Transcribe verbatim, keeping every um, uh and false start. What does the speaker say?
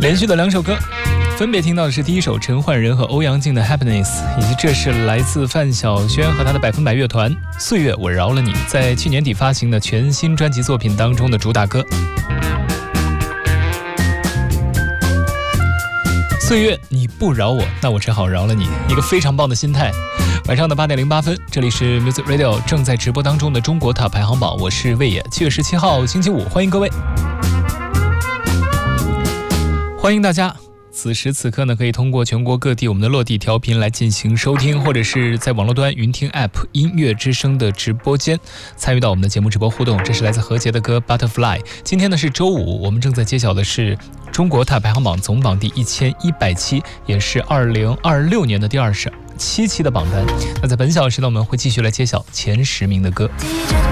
连续的两首歌，分别听到的是第一首陈奂仁和欧阳靖的 Happiness， 以及这是来自范晓萱和他的百分百乐团岁月我饶了你，在去年底发行的全新专辑作品当中的主打歌。岁月你不饶我，那我只好饶了你，一个非常棒的心态。晚上的八点零八分，这里是 Music Radio 正在直播当中的中国塔排行榜，我是魏野。七月十七号星期五，欢迎各位，欢迎大家。此时此刻呢，可以通过全国各地我们的落地调频来进行收听，或者是在网络端云听 App 音乐之声的直播间参与到我们的节目直播互动。这是来自何洁的歌 Butterfly。 今天呢是周五，我们正在揭晓的是中国塔排行榜总榜第一千一百期，也是二零二六年的第二十七期的榜单。那在本小时呢，我们会继续来揭晓前十名的歌。